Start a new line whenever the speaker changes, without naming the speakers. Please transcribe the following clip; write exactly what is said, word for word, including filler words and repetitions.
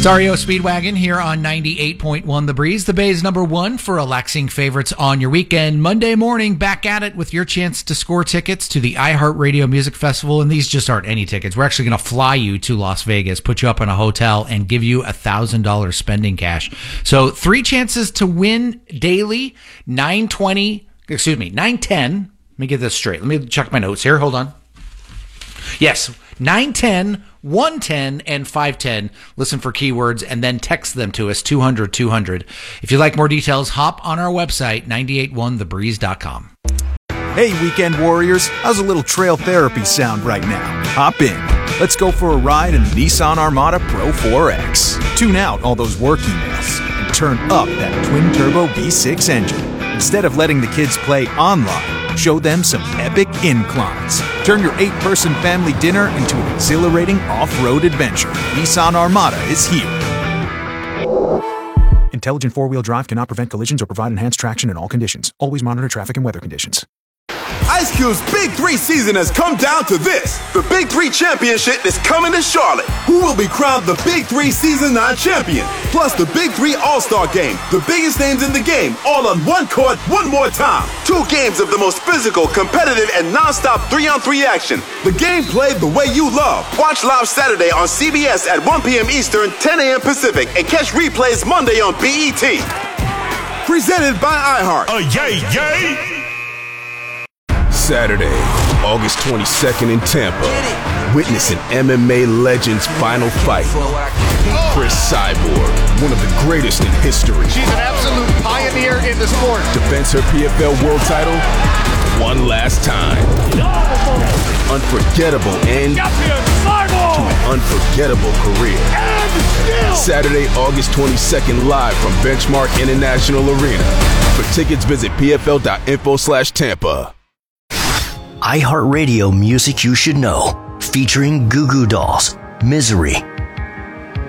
Dario Speedwagon here on ninety-eight point one The Breeze, the Bay's number one for relaxing favorites on your weekend. Monday morning, back at it with your chance to score tickets to the iHeartRadio Music Festival. And these just aren't any tickets. We're actually going to fly you to Las Vegas, put you up in a hotel, and give you one thousand dollars spending cash. So three chances to win daily, nine twenty, excuse me, nine ten. Let me get this straight. Let me check my notes here. Hold on. Yes, nine ten, one ten, and five ten. Listen for keywords and then text them to us, two hundred two hundred. If you'd like more details, hop on our website, nine eight one the breeze dot com.
Hey, weekend warriors, how's a little trail therapy sound right now? Hop in. Let's go for a ride in the Nissan Armada Pro four X. Tune out all those work emails and turn up that twin-turbo V six engine. Instead of letting the kids play online, show them some epic inclines. Turn your eight-person family dinner into an exhilarating off-road adventure. Nissan Armada is here. Intelligent four-wheel drive cannot prevent collisions or provide enhanced traction in all conditions. Always monitor traffic and weather conditions.
Ice Cube's Big Three season has come down to this. The Big Three Championship is coming to Charlotte. Who will be crowned the Big Three Season nine champion? Plus the Big Three All-Star Game. The biggest names in the game, all on one court, one more time. Two games of the most physical, competitive, and non-stop three-on-three action. The game played the way you love. Watch live Saturday on C B S at one p.m. Eastern, ten a.m. Pacific, and catch replays Monday on B E T. Presented by iHeart.
Oh, yay, yay!
Saturday, August twenty-second in Tampa. Witness an M M A legend's final fight. Chris Cyborg, one of the greatest in history.
She's an absolute pioneer in the sport.
Defends her P F L world title one last time. Unforgettable end to an unforgettable career. Saturday, August twenty-second, live from Benchmark International Arena. For tickets, visit pfl.info slash Tampa.
iHeartRadio Music You Should Know, featuring Goo Goo Dolls, Misery,